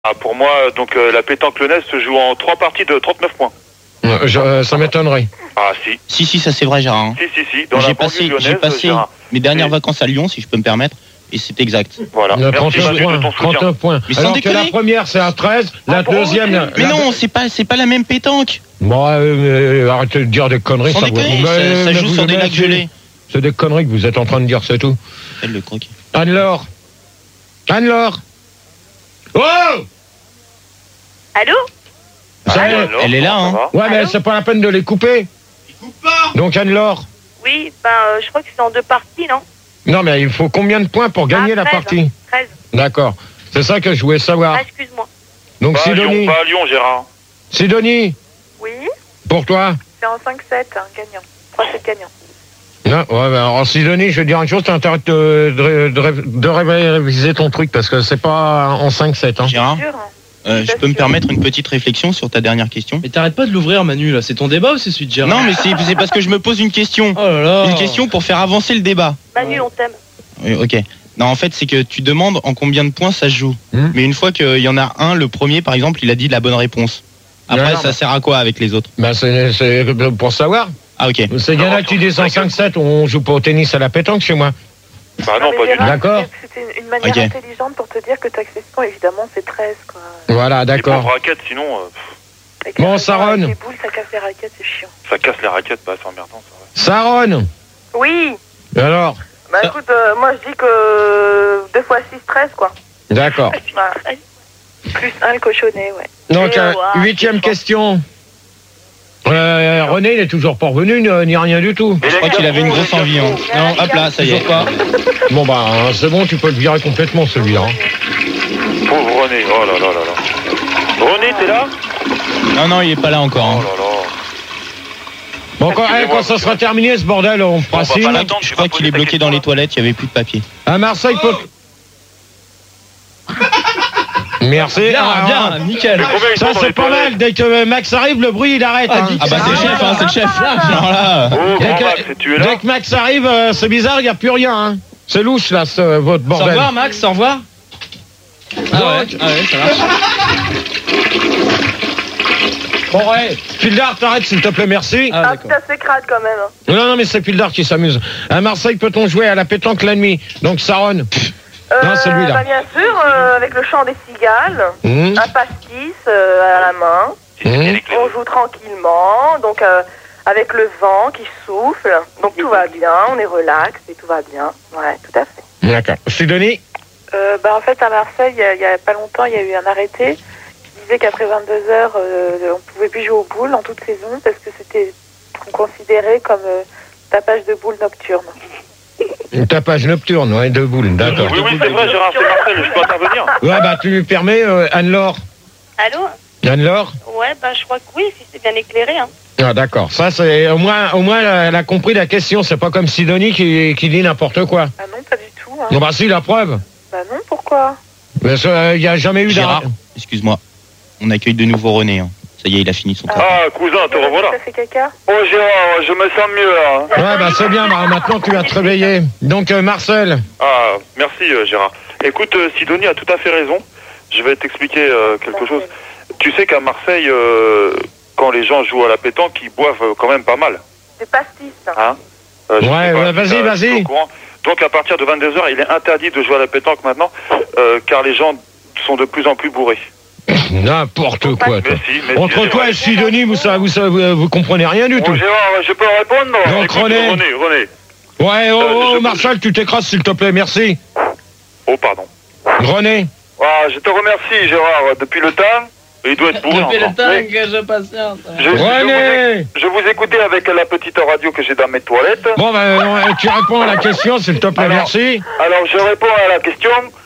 Ah, pour moi, donc la pétanque lyonnaise se joue en 3 parties de 39 points. Ça m'étonnerait. Ah si. Si, ça c'est vrai, Gérard. Hein. Si. Dans la banlieue lyonnaise, j'ai passé mes dernières vacances à Lyon, si je peux me permettre, et c'est exact. Voilà. 39 points. Mais sans alors déconner. que la première c'est à 13, la deuxième... Mais non, c'est pas la même pétanque. Bon, arrêtez de dire des conneries. Sans déconner, ça joue sur des lacs gelés. C'est des conneries que vous êtes en train de dire, c'est tout. Elle le croque. Anne-Laure. Oh! Allô? Elle est là, hein. Ouais, mais c'est pas la peine de les couper. Ils coupent pas. Donc Anne-Laure. Oui, je crois que c'est en 2 parties, non? Non, mais il faut combien de points pour gagner la 13, partie? 13. D'accord. C'est ça que je voulais savoir. Ah, excuse-moi. Donc Sidonie. Pas à Lyon, Gérard. Sidonie, Oui, pour toi? c'est en 5-7, gagnant. 3-7 gagnant. Non, ouais, bah, alors Sidonie, je vais te dire une chose, t'as intérêt de réviser ton truc parce que c'est pas en 5-7. Hein. Gérard, Sûr, je peux me permettre une petite réflexion sur ta dernière question? Mais t'arrêtes pas de l'ouvrir, Manu, là. C'est ton débat ou c'est celui de Gérard? Non, mais c'est parce que je me pose une question. Oh là là. Une question pour faire avancer le débat. Manu, on t'aime. Oui, ok. Non, en fait, c'est que tu demandes en combien de points ça se joue. Mais une fois qu'il y en a un, le premier, par exemple, il a dit la bonne réponse. Après, ça sert à quoi avec les autres? Bah, c'est pour savoir. Ah, ok. C'est bien là que tu dis en 5-7, on joue pas au tennis à la pétanque chez moi. Bah non, pas du tout. D'accord. C'était une manière intelligente pour te dire que ta question, évidemment, c'est 13, quoi. Voilà, Les d'accord. pauvres raquettes, sinon, Avec Bon, la Saron. avec les boules, ça casse les raquettes, c'est chiant. ça casse les raquettes, bah c'est emmerdant, ça. Saron. Oui. Alors, Bah écoute, moi je dis que 2 fois 6, 13, quoi. d'accord. Voilà. Plus 1 le cochonnet, ouais. Donc, Et, 8e question. René, il est toujours pas revenu, ni rien du tout. Je crois qu'il avait une grosse envie. Hein. Non, hop là, ça y est. Pas. Bon, bah, c'est bon, tu peux le virer complètement, celui-là. Hein. Pauvre René, oh là là là là. René, t'es là? Non, il est pas là encore. Oh Hein. là là. Bon, quand ça sera terminé, ce bordel, on fera bah, signe. pas l'attendre, Je crois qu'il est bloqué dans les toilettes, il y avait plus de papier. À Marseille, Merci. Bien, nickel. Ça, c'est pas mal. Dès que Max arrive, le bruit, il arrête. Hein. Ah bah c'est le chef, hein, c'est le chef. Alors là. Oh, Dès grand que- Max, tu es là? Dès que Max arrive, c'est bizarre, il n'y a plus rien. Hein. C'est louche, là, votre Au bordel. revoir, Max, au revoir. Ah ouais, ça marche. Bon, ouais. Pildar, t'arrêtes, s'il te plaît, merci. Ah, Ah, d'accord. putain, c'est crade quand même. Hein. Non, mais c'est Pildar qui s'amuse. À Marseille, peut-on jouer à la pétanque la nuit? Donc, Saron. Non, celui-là. Bah, bien sûr, avec le chant des cigales, un pastis à la main. On joue tranquillement, donc avec le vent qui souffle. Donc tout va bien, on est relax et tout va bien. Ouais, tout à fait. D'accord. Sidonie? Bah, en fait, à Marseille, il y a pas longtemps, il y a eu un arrêté qui disait qu'après 22h, on pouvait plus jouer aux boules en toute saison parce que c'était considéré comme tapage de boules nocturne. Une tapage nocturne, ouais, de boules, d'accord. Oui, c'est vrai, Gérard, c'est Marcel, je peux intervenir? Ouais, bah, tu lui permets, Anne-Laure. Allô? Anne-Laure? Ouais, bah je crois que oui, si c'est bien éclairé. Hein. Ah, d'accord. Ça, c'est au moins, elle a compris la question. C'est pas comme Sidonie qui dit n'importe quoi. Ah non, pas du tout. Hein. Non, bah, si, la preuve. Bah non, pourquoi? Mais il n'y a jamais eu Gérard, d'arrêt. excuse-moi. On accueille de nouveau René. Hein. Ça y est, il a fini son travail. Ah, cousin, te revoilà. Ça fait caca? Oh, Gérard, je me sens mieux, là. Ouais, bah, c'est bien. Bah, maintenant, tu vas te réveiller. Donc, Marcel. Ah, merci, Gérard. Écoute, Sidonie a tout à fait raison. Je vais t'expliquer quelque chose. Tu sais qu'à Marseille, quand les gens jouent à la pétanque, ils boivent quand même pas mal. Des pastis. Hein? Je sais Ouais, pas si vas-y. t'es au courant. Donc à partir de 22h, il est interdit de jouer à la pétanque maintenant, car les gens sont de plus en plus bourrés. N'importe quoi, toi. Mais Entre si, toi et Sidonie, vous comprenez rien du tout. Bon, Gérard, je peux répondre? Donc, écoute, René. René. Ouais, Marcel, tu t'écrases, s'il te plaît, merci. Oh, pardon. René. Ah, je te remercie, Gérard. Depuis le temps, il doit être bourré Depuis le encore. temps Mais que je patiente. René. je vous écoutais avec la petite radio que j'ai dans mes toilettes. Bon, tu réponds à la question, s'il te plaît, merci. Alors, je réponds à la question.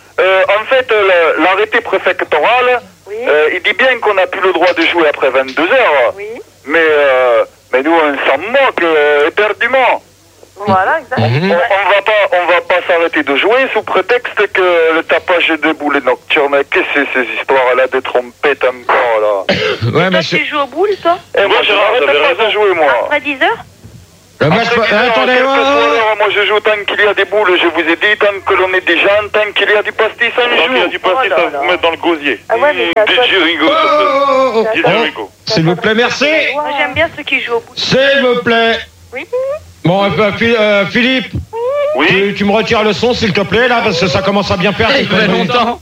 En fait, l'arrêté préfectoral, il dit bien qu'on n'a plus le droit de jouer après 22h. Oui. Mais nous, on s'en moque éperdument. Voilà, exactement. On va pas s'arrêter de jouer sous prétexte que le tapage de boules nocturnes. Qu'est-ce que c'est ces histoires-là de trompettes encore, là? Ouais, mais Tu joues aux boules, toi? Et moi, je n'arrête pas de jouer, moi. Après 10h? Attendez, moi je joue tant qu'il y a des boules, je vous ai dit, tant que l'on est des gens, tant qu'il y a du pastis, on joue. Tant qu'il y a du pastis, ça va vous mettre dans le gosier. Ah ouais, mais s'il vous plaît, merci. Moi j'aime bien ceux qui jouent au bout. S'il vous plaît. Oui. Bon, Philippe. Oui. Tu me retires le son, s'il te plaît, là, parce que ça commence à bien faire. Il fait longtemps.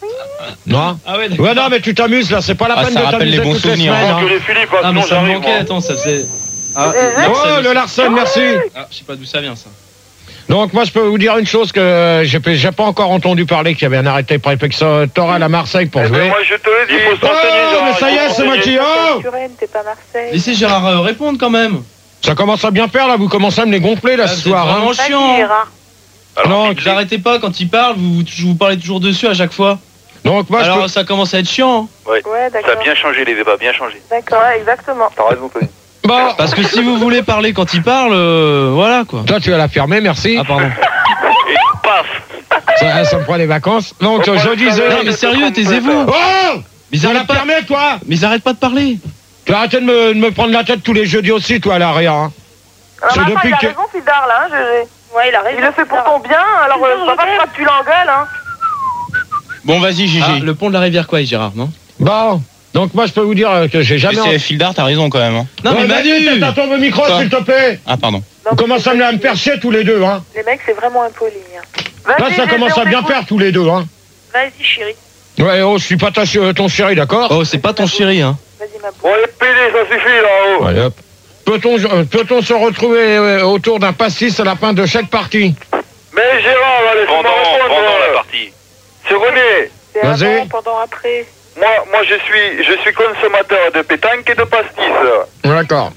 Non. Ah ouais, Ouais, non, mais tu t'amuses, là, c'est pas la peine de t'amuser bons toutes les souvenirs. semaines. Que les Philippe, Ah, mais sinon ça me j'arrive. manquait, attends, ça faisait. Ah, Oh, le Larsen, merci. Ah, je sais pas d'où ça vient, ça. Donc, moi, je peux vous dire une chose que j'ai pas encore entendu parler qu'il y avait un arrêté préfectoral à Marseille pour jouer. Moi je te l'ai dit, il faut se renseigner. Oh, mais ça y est, c'est moi qui... Oh, T'es pas Marseille. Laissez Gérard répondre quand même. ça commence à bien faire, là, vous commencez à me les gonfler, là, ce C'est soir. vraiment Hein. chiant. Non, Vous arrêtez pas quand il parle, vous parlez toujours dessus à chaque fois. donc, moi, Alors ça commence à être chiant. Ouais, d'accord. Ça a bien changé les débats, bien changé. D'accord, ouais, exactement. T'as raison, Tony. Bon, Parce que si vous voulez parler quand il parle, voilà quoi. toi, tu vas la fermer, merci. Ah pardon. Et paf. Ça me prend les vacances. Donc, je disais... Non mais sérieux, taisez-vous. Oh, Mais ils ça la arrêtent pas. permet, toi. Mais ils arrêtent pas de parler. Tu vas arrêter de me prendre la tête tous les jeudis aussi, toi, à l'arrière. Hein. C'est Enfin, depuis il a que... raison, Fildar, là, hein, GG. Ouais, il a raison. Il le fait pour ton bien, alors va pas que tu l'engueules, hein. Bon, vas-y, Gigi. Ah, le pont de la rivière quoi, Gérard, non? Bon, donc moi, je peux vous dire que j'ai jamais... C'est Fildar, t'as raison quand même. Hein. Non mais Manu. T'attends le micro, Quoi s'il te plaît. Ah, pardon. Vous commencez à me faire chier tous les deux, hein. Les mecs, c'est vraiment impoli. Hein. Là, ça commence à bien faire tous les deux, hein. Vas-y, chérie. Ouais, oh, je suis pas ton chéri, d'accord? Oh, c'est pas ton chéri, hein. Vas-y, ma boule. Bon, les PD, ça suffit là-haut. Allez, hop. Peut-on se retrouver autour d'un pastis à la fin de chaque partie? Mais Gérard, allez, pendant la partie. C'est René. C'est Vas-y. avant, pendant, après. Moi, je suis consommateur de pétanque et de pastis. D'accord.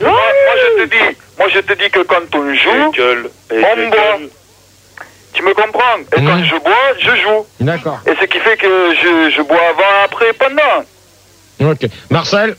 Moi, je te dis que quand on joue, on boit. Tu me comprends? Et quand je bois, je joue. D'accord. Et ce qui fait que je bois avant, après, pendant. Ok. Marcel?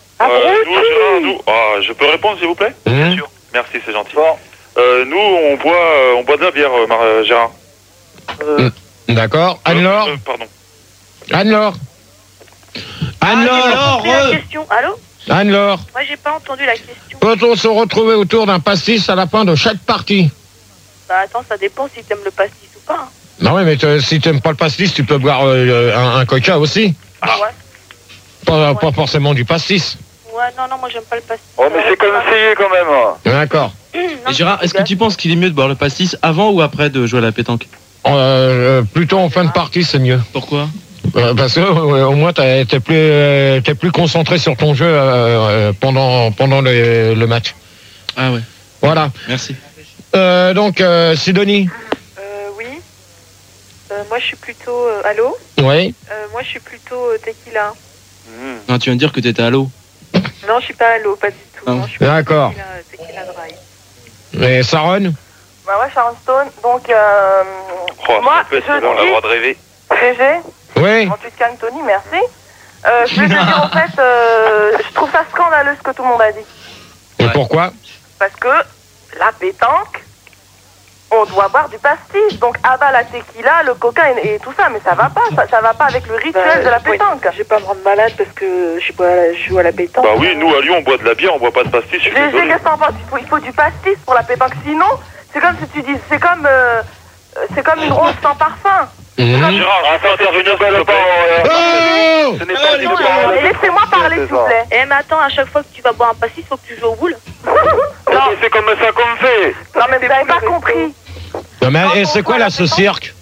Je peux répondre, s'il vous plaît? Bien sûr. Merci, c'est gentil. Nous, on boit de la bière, Gérard. D'accord. Anne-Laure? Pardon. Anne-Laure? Anne-Laure? La question. Allô? Anne-Laure? Moi, j'ai pas entendu la question. Peut-on se retrouver autour d'un pastis à la fin de chaque partie? Bah, attends, ça dépend si t'aimes le pastis ou pas. Hein. Non, oui, mais si t'aimes pas le pastis, tu peux boire un coca aussi. Ah ouais? Pas forcément du pastis. Ouais, non, moi, j'aime pas le pastis. Oh, mais c'est conseillé quand même. D'accord. Et Gérard, est-ce que tu penses qu'il est mieux de boire le pastis avant ou après de jouer à la pétanque? Plutôt en fin de partie, c'est mieux. Pourquoi? Parce que au moins t'es plus concentré sur ton jeu pendant le match. Ah ouais. Voilà. Merci. Donc Sidonie. Oui. Moi, je suis plutôt. Allô? Oui. Moi, je suis plutôt tequila. Non, tu viens de dire que t'étais à l'eau. Non, je suis pas à l'eau, pas du tout. Ah. Non, je suis D'accord. tequila dry. Et Saron? Bah ouais, Sharon Stone. Donc, moi, je on a le droit de rêver. GG. Oui. Bon, tu te calmes, Tony, merci. Je vais te dire, en fait, je trouve ça scandaleux ce que tout le monde a dit. Et Ouais. pourquoi? Parce que la pétanque, on doit boire du pastis. Donc, abat la tequila, le coca et tout ça. Mais ça va pas. Ça va pas avec le rituel de la pétanque. Je vais pas me rendre malade parce que je joue à la pétanque. Bah oui, nous à Lyon, on boit de la bière, on boit pas de pastis, je suis GG, désolé. qu'est-ce que t'en penses? Il faut du pastis pour la pétanque. Sinon, c'est comme si tu dis, c'est comme une rose sans parfum. Gérard, je peux intervenir, s'il te plaît. Oh! Ce n'est pas des paroles. Et laissez-moi parler, s'il vous plaît. Eh, mais attends, à chaque fois que tu vas boire un pastis, il faut que tu joues au boule. Non, c'est comme ça qu'on fait. Non, mais vous n'avez pas compris. Non, mais c'est quoi là ce cirque?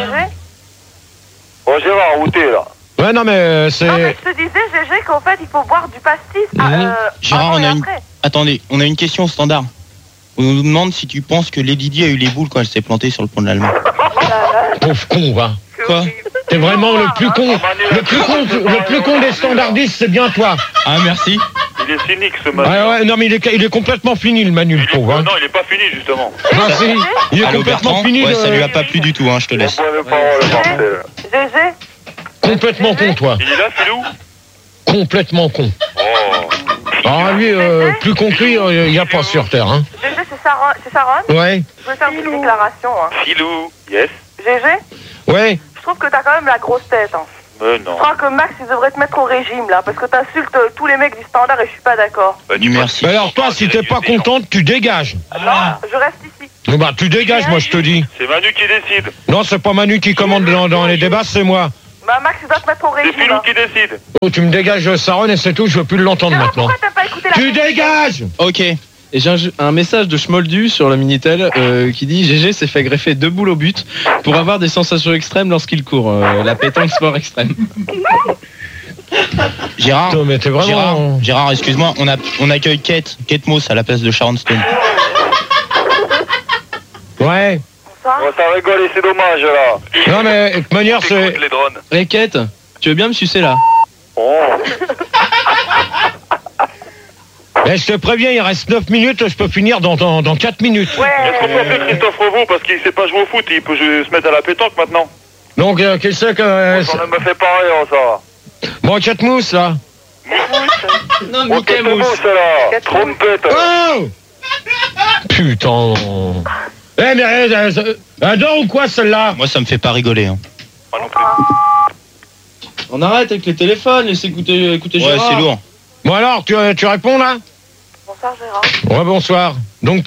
Bon, Gérard, où t'es là? Ouais, non, mais c'est... Non, mais je te disais, GG, qu'en fait, il faut boire du pastis. Gérard, avant on et a une... après. Attendez, on a une question au standard. On nous demande si tu penses que Lady Di a eu les boules quand elle s'est plantée sur le pont de l'Allemagne. Pauvre con, va. Quoi? T'es vraiment le plus con. Le plus con des standardistes, c'est bien toi. Ah, merci. Il est cynique, ce Manu. Ouais, non, mais il est complètement fini, le Manu, le pauvre. Hein. Non, il est pas fini, justement. Ah, si, il est Allô, complètement Bertrand? fini. Ouais, ça lui a pas plu du tout, hein, je te laisse. Bon, les paroles, Marcel. GG, Complètement con, toi. Il est là, Philou? Complètement con. Oh. Ah, lui, plus con que lui, il n'y a pas sur Terre. Hein. GG, c'est Sharon. Ouais, Je veux faire une petite déclaration. Hein. Philou. Yes. GG, ouais. je trouve que t'as quand même la grosse tête. Hein. Mais non. Je crois que Max, il devrait te mettre au régime, là, parce que t'insultes tous les mecs du standard et je suis pas d'accord. Merci. Alors toi, si t'es pas contente, tu dégages. Non, je reste ici. Bah tu dégages, moi je te dis. C'est Manu qui décide. Non, c'est pas Manu qui commande dans les débats, c'est moi. Bah Max, il doit te mettre au C'est régime. Philou Hein. qui décide. Oh, tu me dégages, Saron, et c'est tout, je veux plus l'entendre Gérard, maintenant. pourquoi t'as pas écouté la Tu musique dégages. Ok. Et j'ai un message de Schmoldu sur le Minitel qui dit GG s'est fait greffer 2 boules au but pour avoir des sensations extrêmes lorsqu'il court. La pétanque sport extrême. Gérard, Putain, mais t'es vraiment... Gérard, excuse-moi, on accueille Kate Moss à la place de Sharon Stone. Ouais. Ça Ouais, ça rigole et c'est dommage là. Non mais, de toute manière, c'est... Écoute les drones. Kate, tu veux bien me sucer là? Oh. Eh, je te préviens, il reste 9 minutes, je peux finir dans 4 minutes. Ouais. Est-ce qu'on peut appeler Christophe Revaux parce qu'il sait pas jouer au foot, il peut se mettre à la pétanque maintenant. Donc, qui c'est que... Ça ne me fait pas rire ça. Bon, Kate Mousse, là. Non, Oh, Mickey quelle Mouse. mousse là. Trompette. Oh putain. Eh, mais adore ou quoi, celle-là? Moi, ça me fait pas rigoler. Hein. Moi non plus. On arrête avec les téléphones, laissez écouter Ouais, Gérard. c'est lourd. Bon alors, tu réponds, là? Bonsoir Gérard. Ouais, bonsoir. Donc,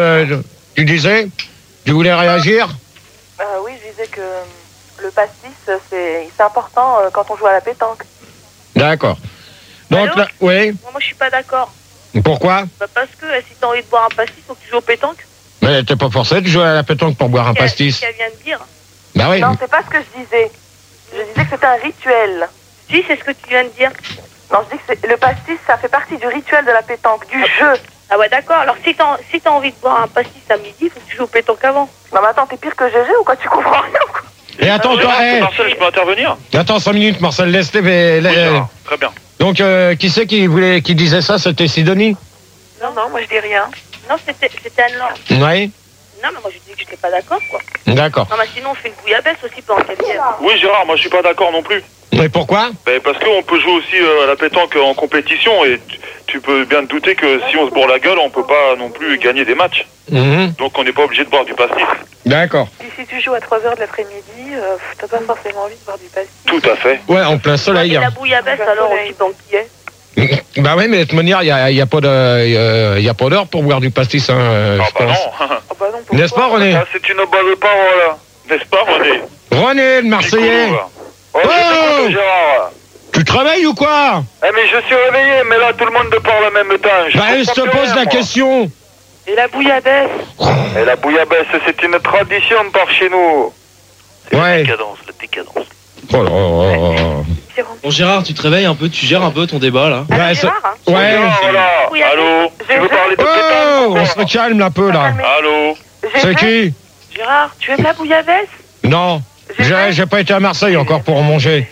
tu disais? Tu voulais réagir? Oui, je disais que le pastis, c'est important quand on joue à la pétanque. D'accord. Donc, Allô là, oui. Moi, je suis pas d'accord. Pourquoi? Bah, parce que si t'as envie de boire un pastis, faut que tu joues au pétanque. Mais t'es pas forcé de jouer à la pétanque pour boire un pastis. C'est ce qu'elle vient de dire. Bah oui. Non, c'est pas ce que je disais. Je disais que c'était un rituel. Si, c'est ce que tu viens de dire. Non, je dis que le pastis, ça fait partie du rituel de la pétanque, du jeu. Ah ouais, d'accord. Alors, si t'as envie de boire un pastis à midi, faut que tu joues au pétanque avant. Non, mais attends, t'es pire que GG ou quoi? Tu comprends rien ou quoi? Et attends, toi, Marcel, je peux intervenir? attends 5 minutes, Marcel, laisse Oui, Gérard, très bien. Donc, qui c'est qui disait ça? C'était Sidonie? Non, moi je dis rien. Non, c'était Anne-Laure. Oui. Non, mais moi, je dis que j'étais pas d'accord, quoi. D'accord. Non, mais sinon, on fait une bouillabaisse aussi pendant qu'elle vienne. Oui, Gérard, moi je suis pas d'accord non plus. Mais pourquoi? Ben, parce qu'on peut jouer aussi à la pétanque en compétition et tu peux bien te douter que si on se bourre la gueule, on peut pas non plus gagner des matchs. Donc on n'est pas obligé de boire du pastis. D'accord. Si tu joues à 3h de l'après-midi, t'as pas forcément envie de boire du pastis. Tout à fait. Ouais, en plein soleil. Et la bouillabaisse, alors, aussi, dans qui est. Bah oui, mais de toute manière, il y a pas d'heure pour boire du pastis, hein, Ah je bah pense. non. N'est-ce pas, René? Ah, c'est une bonne parole. N'est-ce pas, René? René, le Marseillais. Oh, je t'écoute, Gérard. Tu travailles ou quoi? Eh mais je suis réveillé, mais là tout le monde parle en même temps. Bah, je te pose la question. Et la bouillabaisse? Et la bouillabaisse, c'est une tradition par chez nous. Ouais. La décadence. Oh là là. Bon, Gérard, tu te réveilles un peu, tu gères un peu ton débat là. Bah, Gérard, hein? ouais. Gérard, voilà. Oui, Allô? Tu veux parler de pétanque Oh, ou on quoi? se calme un peu là. Allô? C'est qui? Gérard, tu aimes la bouillabaisse? Non, j'ai pas été à Marseille encore pour en manger.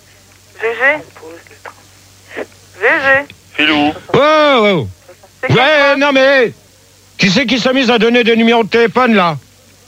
GG? GG? Filou? Oh. C'est quoi, Ouais, toi? non mais... Qui c'est qui s'est mis à donner des numéros de téléphone là?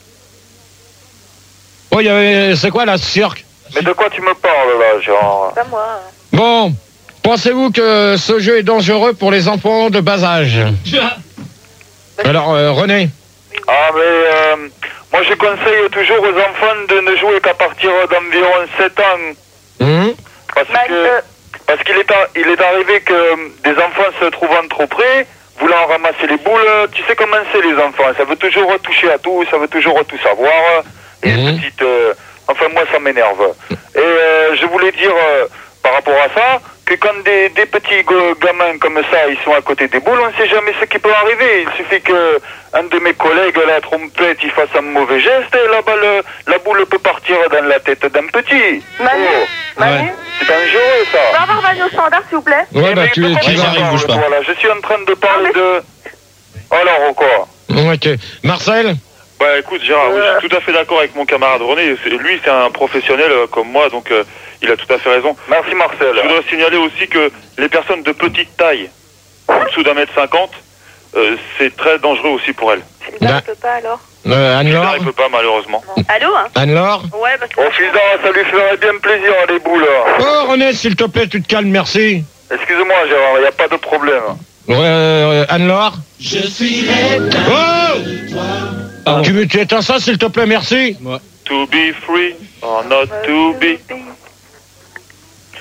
Oh, c'est quoi la cirque? Mais de quoi tu me parles là, Gérard? Pas moi. Bon, pensez-vous que ce jeu est dangereux pour les enfants de bas âge? Alors, René? Ah mais moi je conseille toujours aux enfants de ne jouer qu'à partir d'environ 7 ans. Parce qu'il est arrivé que des enfants se trouvant trop près, voulant ramasser les boules, tu sais comment c'est les enfants, ça veut toujours toucher à tout, ça veut toujours tout savoir. Et petite, enfin moi ça m'énerve. Et je voulais dire par rapport à ça, que quand des petits gamins comme ça, ils sont à côté des boules, on ne sait jamais ce qui peut arriver. Il suffit que un de mes collègues, la trompette, il fasse un mauvais geste et la boule peut partir dans la tête d'un petit. Manu? C'est dangereux ça. On va avoir Manu au standard, s'il vous plaît? Ouais, bah tu j'arrive, bouge pas. Voilà, je suis en train de parler de... Alors quoi? Ok. Marcel? Bah écoute Gérard, oui, je suis tout à fait d'accord avec mon camarade René. Lui c'est un professionnel comme moi, donc il a tout à fait raison. Merci Marcel. Je voudrais signaler aussi que les personnes de petite taille, au-dessous d'1m50, c'est très dangereux aussi pour elles. Philibert, il peut pas alors? Anne-Laure? Il peut pas malheureusement. Allô, hein? Anne-Laure? Ouais, parce que... Oh fils d'Ara, ça lui ferait bien plaisir les boules. Oh, René, s'il te plaît, tu te calmes, merci. Excuse-moi Gérard, il n'y a pas de problème. Anne-Laure? Je suis là. Oh! Tu éteins ça, s'il te plaît, merci. To be free or not to be.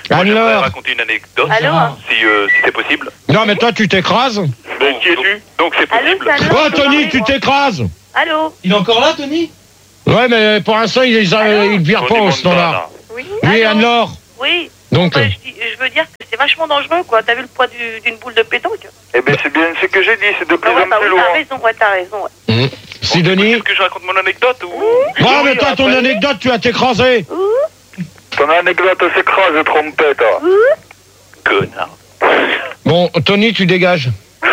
Moi, j'aimerais Alors. raconter une anecdote, Allô si c'est possible. Non, mais toi, tu t'écrases. Donc, qui es-tu? Donc, c'est Allô, possible. c'est Anne-Laure, Oh, Tony, tu t'écrases. Allô? Il est encore là, Tony? Ouais, mais pour l'instant, il ne vire pas au standard. Oui. Oui, Allô? Anne-Laure. Oui. Donc. Bah, je veux dire que c'est vachement dangereux, quoi. T'as vu le poids d'une boule de pétanque? Eh bien, c'est bien ce que j'ai dit, c'est de plus Ouais, en bah plus oui, loin. t'as raison, ouais. Sidonie. Est-ce que je raconte mon anecdote ou... Bon, mais toi, ton anecdote, tu vas t'écraser. Ton anecdote s'écrase, trompette. Connard. Bon, Tony, tu dégages.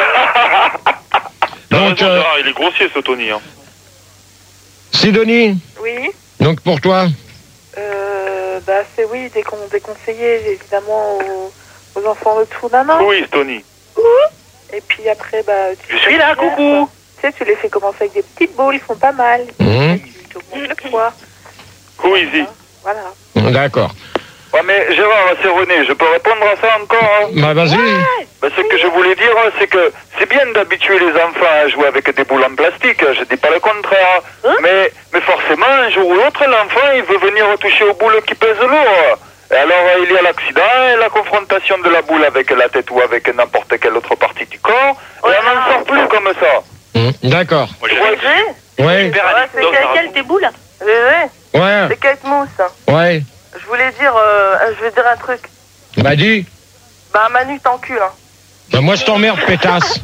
Donc, il est grossier, ce Tony. Hein. Sidonie, Oui, donc pour toi. bah c'est oui, déconseiller évidemment aux enfants autour d'un an. Oui, Tony. Et puis après, bah... Je suis là, coucou. Tu sais, tu les fais commencer avec des petites boules, ils font pas mal. Tu augmentes le poids. Who is he? Voilà. D'accord. Ouais, mais Gérard, c'est René, je peux répondre à ça encore hein? Bah, vas-y. Bah, ce que je voulais dire, c'est que c'est bien d'habituer les enfants à jouer avec des boules en plastique, je dis pas le contraire. Mais forcément, un jour ou l'autre, l'enfant, il veut venir toucher aux boules qui pèsent lourd. Et alors, il y a l'accident et la confrontation de la boule avec la tête ou avec n'importe quelle autre partie du corps. Et on n'en sort plus comme ça. D'accord. Moi, Ouais. C'est quelle tes boules? Ouais. C'est Kate Mousse. Ouais. Je voulais dire, un truc. Bah, dis. Bah Manu t'encule. Hein. Bah, moi, je t'emmerde, pétasse.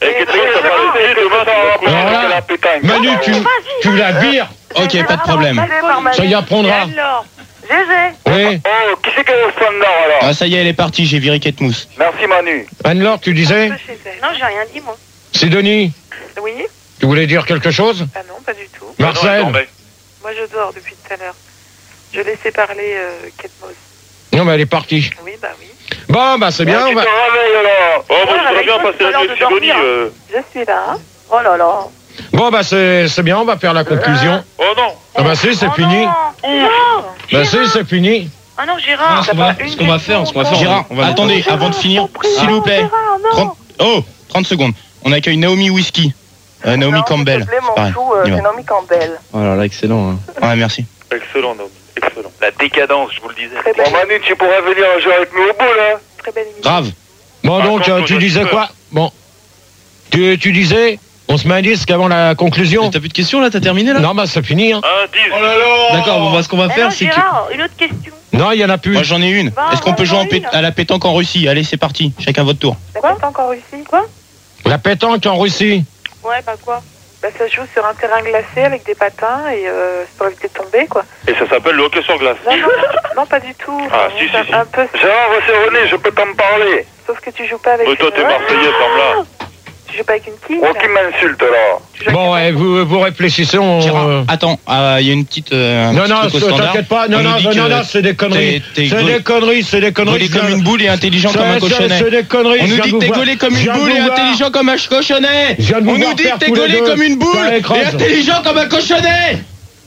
la pétanque. Manu, tu la vires. Ok, pas de problème. Ça y apprendra. GG. Oui. Oh, qui c'est qui est au standard alors? Ah, ça y est, elle est partie, j'ai viré Kate Mousse. Merci Manu. Anne-Laure, tu disais? Non, j'ai rien dit, moi. Sidonie, Oui. tu voulais dire quelque chose? Ah non, pas du tout. Marcel? Moi je dors depuis tout à l'heure. Je laissais parler Kate Moss. Non, mais elle est partie. Oui, bah oui. Bon, bah, c'est bien. Tu te réveilles là. Oh, moi, je voudrais bien passer la nuit avec Sidonie. Je suis là. Oh là là. Bon, bah, c'est bien, on va faire la conclusion. Oh non. Ah, bah, si, c'est fini. Bah, si, c'est fini. Ah non, Gérard. Ce qu'on va faire, Gérard, attendez, avant de finir, s'il vous plaît. 30 secondes. On accueille Naomi Whisky. Naomi Campbell. S'il te plaît, C'est pareil. c'est Naomi Campbell. Oh là là, excellent. Hein. Ouais, merci. Excellent, Naomi. Excellent. La décadence, je vous le disais. Très belle. Bon, Manu, tu pourrais venir jouer avec nous au bout, là. Très belle émission. Grave. Bon, Par donc, contre, tu je disais suis quoi? Bon. Tu disais, on se met un disque avant la conclusion? T'as plus de questions là? T'as terminé là? Non, bah, c'est fini, hein. Un 10. Oh là là. D'accord, bon, bah, ce qu'on va faire, c'est que. Gérard, une autre question. Non, il y en a plus. Moi, j'en ai une. Est-ce qu'on peut jouer à la pétanque en Russie? Allez, c'est parti. Chacun votre tour. La pétanque en Russie? Quoi? La pétanque en Russie. Ouais, bah quoi? Bah ça se joue sur un terrain glacé avec des patins et c'est pour éviter de tomber quoi. Et ça s'appelle le hockey sur glace. Non, pas du tout. Ah, si, si, Un peu. Gérard, c'est René, je peux t'en parler. Sauf que tu joues pas avec. Mais toi, t'es Marseillais, par là. Tu joues pas avec une quille. Oh, qui m'insulte, là. Bon, ouais, vous réfléchissez, Gérard, attends, il y a une petite. Non, t'inquiète pas, non, c'est des conneries. C'est des conneries. Gaulé comme une boule et intelligent comme un cochonnet. C'est des conneries. On nous dit que t'es gaulé comme une boule et intelligent comme un cochonnet. On nous dit que t'es gaulé comme une boule et intelligent comme un cochonnet.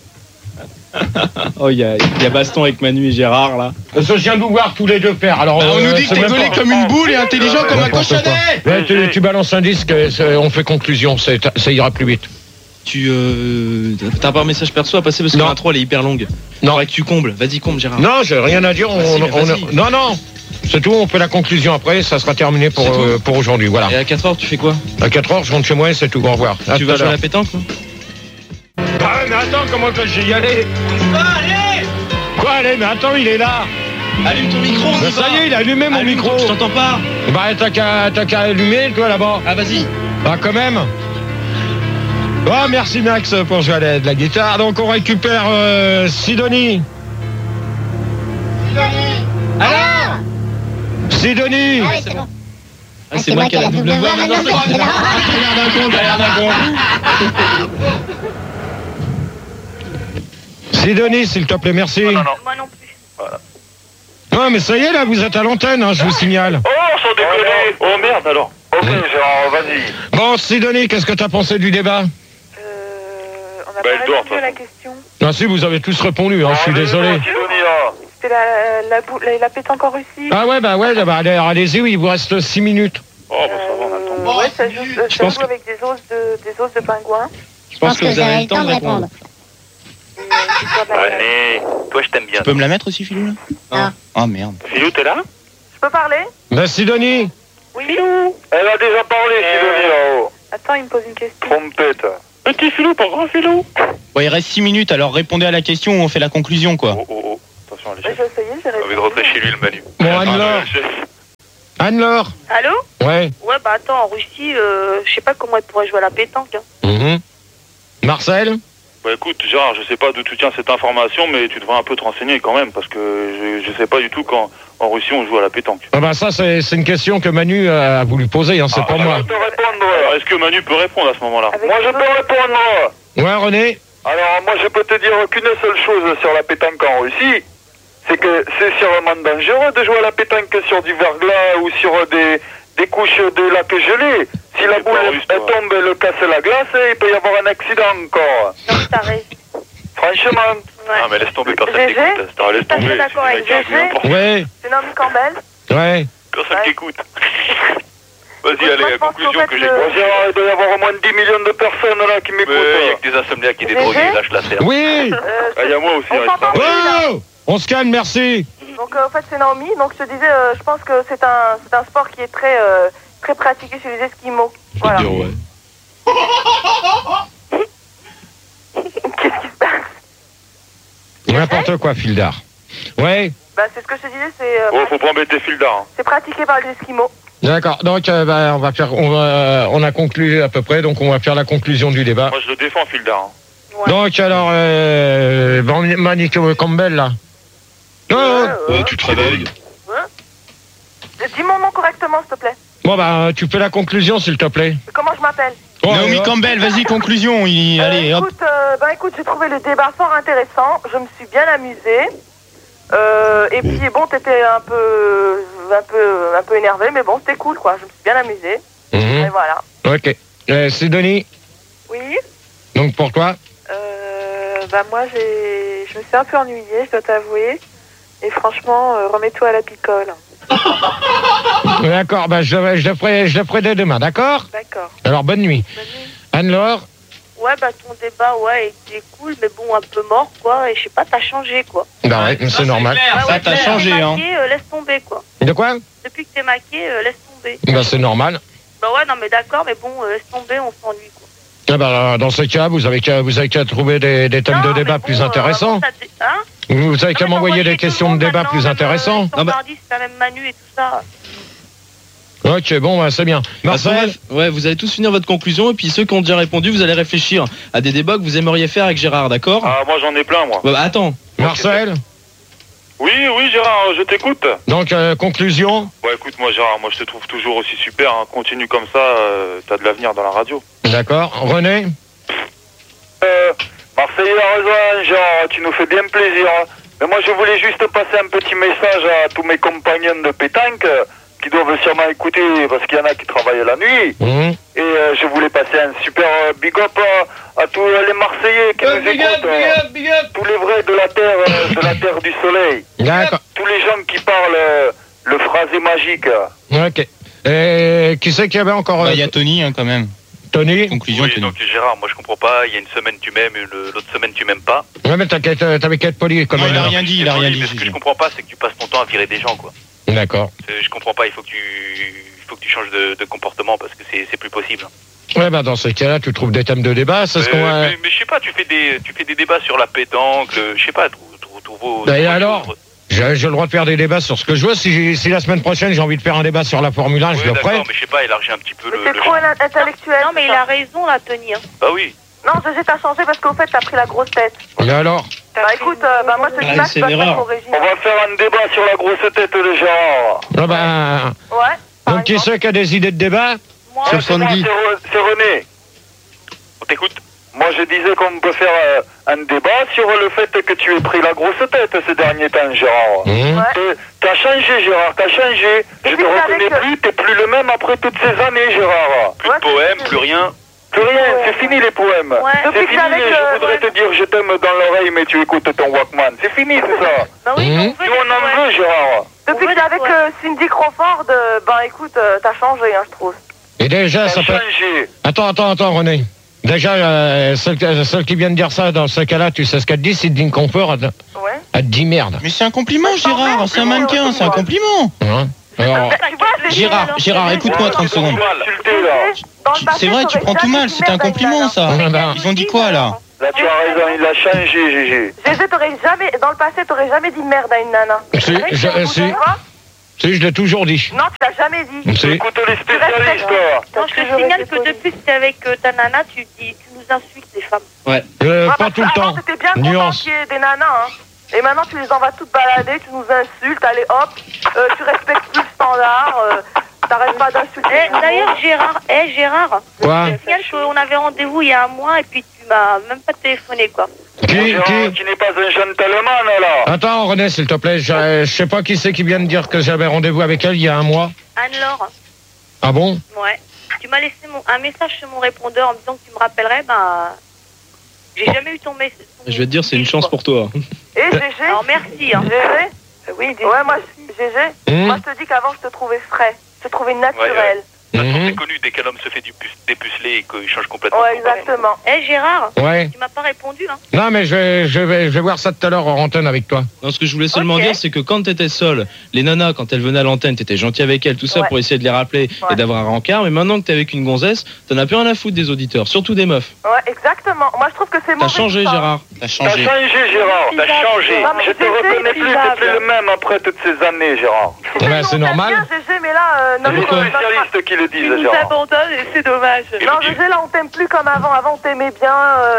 Oh, il y a baston avec Manu et Gérard là. Je viens de vous voir tous les deux faire. Alors, on nous dit que t'es gaulé comme une boule et intelligent comme un cochonnet. Tu balances un disque, on fait conclusion, ça ira plus vite. T'as pas un message perso à passer parce que l'intro elle est hyper longue. Non. Faudrait que tu combles. Vas-y, comble Gérard. Non, j'ai rien à dire. Non. C'est tout, on fait la conclusion après, ça sera terminé pour aujourd'hui. Voilà. Et à 4h, tu fais quoi? À 4h, je rentre chez moi et c'est tout. Au revoir. Tu vas jouer à la pétanque? Ah, mais attends, comment je vais y aller? Allez! Quoi, allez? Mais attends, il est là. Allume ton micro, on y Ça va. y est, il a allumé mon micro. Je t'entends pas. Bah, t'as qu'à allumer, toi, là-bas. Ah, vas-y. Bah, quand même. Oh, merci Max pour jouer de la guitare. Donc, on récupère Sidonie. Alors Sidonie. Ah oui, c'est bon. Ah, c'est moi qui ai la double voix. Ah, non, c'est bon. Sidonie, s'il te plaît, merci. Non. Moi non plus. Voilà. Ouais, mais ça y est, là, vous êtes à l'antenne, hein, je vous signale. Oh, sans déconner. Oh, merde, alors. Ok, Gérard, vas-y. Bon, Sidonie, qu'est-ce que t'as pensé du débat? On a Bah, elle pas dort, répondu à de la toute question. Ah si, vous avez tous répondu, hein, je suis désolé. Sidonie, là. C'était la pétanque en Russie. Ah ouais, bah allez-y, oui, il vous reste 6 minutes. Oh, bah, ça va, on attend. Ouais, ça joue, avec des os de pingouin. Je pense que vous avez le temps de répondre. Allez, toi je t'aime bien. Tu peux me la mettre aussi, Philou, là? Non. Oh merde. Philou, t'es là? Je peux parler? Ben, Sidonie. Oui. Elle a déjà parlé, Sidonie, là-haut. Attends, il me pose une question. Trompette. Petit Philou, pas grand Philou. Bon, il reste 6 minutes, alors répondez à la question ou on fait la conclusion, quoi. Oh. Attention, allez. J'ai essayé, j'ai J'ai envie de rentrer chez lui, le Manu. Bon, Anne-Laure. Anne-Laure. Allô? Ouais. Ouais, bah attends, en Russie, je sais pas comment elle pourrait jouer à la pétanque. Hein. Mhm. Marcel. Bah écoute, Gérard, je sais pas d'où tu tiens cette information, mais tu devrais un peu te renseigner quand même, parce que je sais pas du tout quand en Russie on joue à la pétanque. Ah bah ça, c'est une question que Manu a voulu poser, hein, c'est pas moi. Je peux répondre. Alors, est-ce que Manu peut répondre à ce moment-là? Moi, je peux répondre. Ouais, René. Alors, moi, je peux te dire qu'une seule chose sur la pétanque en Russie, c'est que c'est sûrement dangereux de jouer à la pétanque sur du verglas ou sur des couches de lac gelé. Si la boule elle tombe, elle casse la glace, il peut y avoir un accident encore. Non, t'as raison. Franchement. Ouais. Ah, mais laisse tomber, personne t'écoute. Laisse tomber. Je d'accord avec GG. Ouais. C'est Naomi Campbell. Ouais. Personne t'écoute. Vas-y, Écoute, allez, moi, je la pense conclusion qu'en fait, que j'ai. le- Bon, Gérard, il doit y avoir au moins 10 millions de personnes là qui m'écoutent. Il y a que des insomniaques et des drogués, lâche la terre. Oui. Ah, il y a moi aussi. On s'entend plus, là. Oh, on se calme, merci. Donc en fait c'est Naomi. Donc je te disais, je pense que c'est un sport qui est très très pratiqué chez les Esquimaux. Voilà. Dire, ouais. Qu'est-ce qui se passe? N'importe quoi, Fildar. Ouais. Bah c'est ce que je te disais, c'est Oh, faut pas embêter Fildar. c'est pratiqué par les Esquimaux. D'accord. Donc, bah, on a conclu à peu près, donc on va faire la conclusion du débat. Moi, je le défends, Fildar. Ouais. Donc, alors, Manny Campbell, là. Tu te réveilles. Dis mon nom correctement s'il te plaît. Bon, bah, tu fais la conclusion, s'il te plaît. Comment je m'appelle? Oh, Naomi Campbell, vas-y, conclusion. Allez, hop. Écoute, j'ai trouvé le débat fort intéressant. Je me suis bien amusée. Et puis bon, t'étais un peu énervé, mais bon, c'était cool quoi. Je me suis bien amusée. Mhm. Et voilà. Ok. Sidonie, Oui. donc pour toi? Bah moi, je me suis un peu ennuyée, je dois t'avouer. Et franchement, remets-toi à la picole. D'accord, bah, je le ferai dès demain, d'accord? D'accord. Alors, bonne nuit. Bonne nuit. Anne-Laure? Ouais, bah ton débat, ouais, était cool, mais bon, un peu mort, quoi. Et je sais pas, t'as changé, quoi. Bah ouais, c'est normal. Ça, t'as changé, hein. Depuis que t'es maqué, laisse tomber, quoi. De quoi? Depuis que t'es maqué, laisse tomber. Bah c'est normal. Bah ouais, non, mais d'accord, mais bon, laisse tomber, on s'ennuie, quoi. Ah bah, dans ce cas, vous avez qu'à trouver des thèmes de Non, débat mais plus bon, intéressants. Hein? Vous avez qu'à m'envoyer des questions de débat plus intéressantes. Standardiste, la même Manu et tout ça. Ok, bon, bah, c'est bien. Marcel? Ouais, vous allez tous finir votre conclusion et puis ceux qui ont déjà répondu, vous allez réfléchir à des débats que vous aimeriez faire avec Gérard, d'accord? Ah, moi, j'en ai plein, moi. Bah, attends. Marcel? Oui, Gérard, je t'écoute. Donc, conclusion? Bon, écoute, moi, Gérard, moi, je te trouve toujours aussi super. Hein. Continue comme ça, t'as de l'avenir dans la radio. D'accord. René? Marseille a raison, Gérard, tu nous fais bien plaisir. Mais moi, je voulais juste passer un petit message à tous mes compagnons de pétanque qui doivent sûrement écouter parce qu'il y en a qui travaillent la nuit. Mmh. Et je voulais passer un super big up à tous les Marseillais qui nous écoutent. Big up. Tous les vrais de la terre du soleil. D'accord. Tous les gens qui parlent le phrasé magique. Ok. Et qui c'est qu'il y avait encore? Bah, il y a Tony, hein, quand même. Tony? Conclusion, Oui, Tony. donc Gérard, moi je comprends pas, il y a une semaine tu m'aimes et l'autre semaine tu m'aimes pas. Ouais, mais t'avais qu'à être poli quand Non, même. il a rien dit, il a rien dit. Mais ce que je comprends pas, c'est que tu passes ton temps à virer des gens, quoi. D'accord. Je comprends pas, il faut que tu changes de comportement parce que c'est plus possible. Ouais, bah dans ce cas-là, tu trouves des thèmes de débat, c'est ce qu'on va... Mais je sais pas, tu fais des débats sur la pétanque, je sais pas, trouve vos... Et alors j'ai le droit de faire des débats sur ce que je veux. Si la semaine prochaine j'ai envie de faire un débat sur la Formule 1, je le ferai. D'accord, mais je sais pas, élargis un petit peu Mais c'est trop intellectuel. Non, mais il a raison, là, Tony. Hein. Bah oui. Non, GG t'as changé parce qu'au fait t'as pris la grosse tête. Et alors? Bah écoute, moi je te dis Max, c'est tu vas une te mettre erreur. au régime. On va faire un débat sur la grosse tête de Gérard. Ah bah, Ouais. par donc qui exemple. c'est qui a des idées de débat? Moi, Sur C'est moi, Sandy. c'est René. On t'écoute. Moi je disais qu'on peut faire un débat sur le fait que tu aies pris la grosse tête ces derniers temps, Gérard. Mmh. Ouais. T'as changé, Gérard, t'as changé. Je Et te puis, c'est reconnais avec- plus, t'es plus le même après toutes ces années, Gérard. Plus Ouais, de poèmes, c'est- plus rien. Plus rien, c'est fini les poèmes. Ouais. C'est Depuis que fini, t'es avec, je voudrais te dire je t'aime dans l'oreille, mais tu écoutes ton Walkman. C'est fini tout ça. Bah oui, Mmh. on Nous veut on en veut, Gérard. Depuis que t'es avec Cindy Crawford, écoute, t'as changé, hein, je trouve. Et déjà, T'as ça peut... changé. Attends, René. Déjà, celle qui vient de dire ça, dans ce cas-là, tu sais ce qu'elle te dit, c'est d'une confort, elle te dit merde. Mais c'est un compliment, Gérard, c'est un mannequin, c'est un compliment. Alors, Gérard, écoute-moi 30 secondes. C'est vrai, tu prends tout mal, c'est un compliment ça. Ils ont dit quoi là? Là, tu as raison, il a changé, Gégé. Gégé, dans le passé, t'aurais jamais dit merde à une nana. Si, je l'ai toujours dit. Non, tu l'as jamais dit. Si. Écoute les spécialistes, toi. Non, je te signale que depuis que t'es avec ta nana, tu nous insultes les femmes. Ouais. Pas tout le temps. C'était bien content qu'il y ait des nanas, hein. Et maintenant, tu les envoies toutes balader, tu nous insultes, allez hop, tu respectes plus le standard, t'arrêtes pas d'insulter. D'ailleurs, Gérard, quoi? je te signale qu'on avait rendez-vous il y a un mois et puis tu m'as même pas téléphoné, quoi. Qui n'est pas un gentleman, là. Attends, René, s'il te plaît, je sais pas qui c'est qui vient de dire que j'avais rendez-vous avec elle il y a un mois. Anne-Laure. Ah bon? Ouais. Tu m'as laissé un message sur mon répondeur en me disant que tu me rappellerais, j'ai jamais eu ton message. Je vais te dire, c'est une chance pour toi. Et Gégé? Alors merci. Hein. Gégé? Oui, ouais, moi, Gégé, moi je te dis qu'avant je te trouvais frais, je te trouvais naturel. C'est connu, dès qu'un homme se fait dépuceler et qu'il change complètement. Ouais, exactement. Gérard, ouais. Tu m'as pas répondu, hein? Non, mais je vais voir ça tout à l'heure en antenne avec toi. Non, ce que je voulais seulement dire, c'est que quand t'étais seul, les nanas, quand elles venaient à l'antenne, t'étais gentil avec elles, tout ça pour essayer de les rappeler et d'avoir un rencard. Mais maintenant que t'es avec une gonzesse, t'en as plus rien à foutre des auditeurs, surtout des meufs. Ouais, exactement. Moi, je trouve que c'est mauvais. T'as changé, Gérard. T'as changé, Gérard. T'as changé. Je te reconnais plus, t'es plus le même après toutes ces années, Gérard. Ouais, c'est normal. Gégé, mais là, c'est les spécialistes qui le disent, Gérard. Et c'est dommage. Non, Gégé, là, on t'aime plus comme avant. Avant, on t'aimait bien.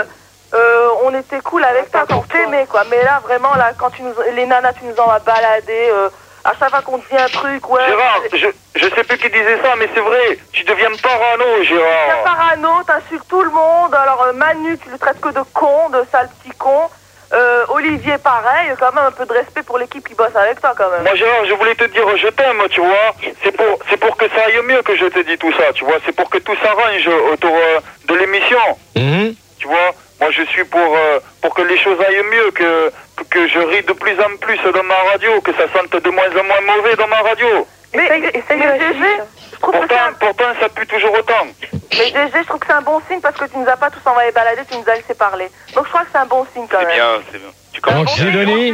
On était cool avec toi quand on t'aimait, quoi. Mais là, vraiment, là, quand les nanas, tu nous envoies balader. À chaque fois qu'on te dit un truc, ouais. Gérard, je sais plus qui disait ça, mais c'est vrai. Tu deviens parano, Gérard. Tu deviens parano, t'insultes tout le monde. Alors, Manu, tu le traites que de con, de sale petit con. Olivier, pareil, quand même un peu de respect pour l'équipe qui bosse avec toi, quand même. Moi, Gérard, je voulais te dire, je t'aime, tu vois. C'est pour que ça aille mieux que je te dis tout ça, tu vois. C'est pour que tout s'arrange autour de l'émission. Tu vois, moi, je suis pour que les choses aillent mieux, que je ris de plus en plus dans ma radio, que ça sente de moins en moins mauvais dans ma radio. Mais Gégé, je trouve pourtant, ça pue toujours autant. Mais Gégé, je trouve que c'est un bon signe parce que tu nous as pas tous envoyé balader, tu nous as laissé parler. Donc je crois que c'est un bon signe quand même. C'est bien. Tu commences c'est un bon début.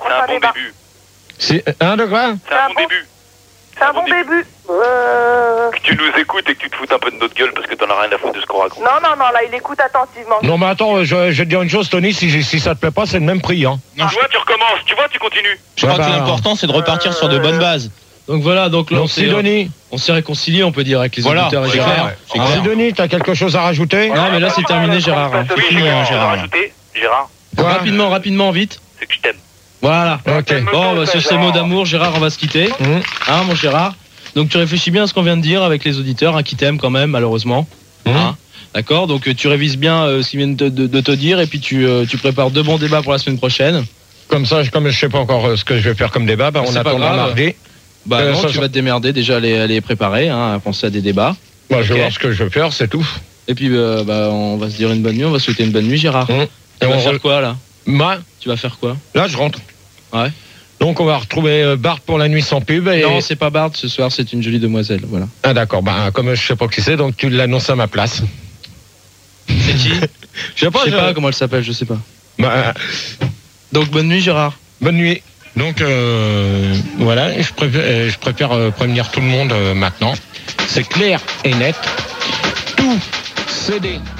C'est un de quoi? C'est un bon début. C'est un bon début. Que tu nous écoutes et que tu te foutes un peu de notre gueule parce que t'en as rien à foutre de ce qu'on raconte. Non, là, il écoute attentivement. Non, mais attends, je vais te dire une chose, Tony, si ça te plaît pas, c'est le même prix, hein. Non, tu vois, tu recommences, tu continues. Je crois que l'important, c'est de repartir sur de bonnes bases. Donc voilà, donc là, Sidonie, on s'est réconcilié, on peut dire, avec les auditeurs et Gérard. Sidonie, t'as quelque chose à rajouter? Non, mais là, c'est terminé, Gérard. Oui, Gérard. Rapidement, vite. C'est que je t'aime. Voilà. Ok. Bon, sur ces mots d'amour, Gérard, on va se quitter. Hein, mon Gérard? Donc tu réfléchis bien à ce qu'on vient de dire avec les auditeurs, hein, qui t'aiment quand même, malheureusement. Hein, d'accord? Donc tu révises bien ce qu'ils viennent de te dire et puis tu prépares 2 bons débats pour la semaine prochaine. Comme ça, comme je sais pas encore ce que je vais faire comme débat, on attend mardi. Non, tu vas te démerder déjà à les préparer, hein, à penser à des débats. Moi, je vais voir ce que je vais faire, c'est tout. Et puis on va se dire une bonne nuit, on va souhaiter une bonne nuit, Gérard. Tu vas faire quoi là? Tu vas faire quoi? Là, je rentre. Ouais. Donc on va retrouver Bart pour la nuit sans pub. Et... Non, c'est pas Bart ce soir, c'est une jolie demoiselle, voilà. Ah d'accord, comme je sais pas qui c'est, donc tu l'annonces à ma place. C'est qui? Je sais pas comment elle s'appelle, je sais pas. Donc bonne nuit, Gérard. Bonne nuit. Donc voilà, je préfère prévenir tout le monde maintenant. C'est clair et net. Tout CD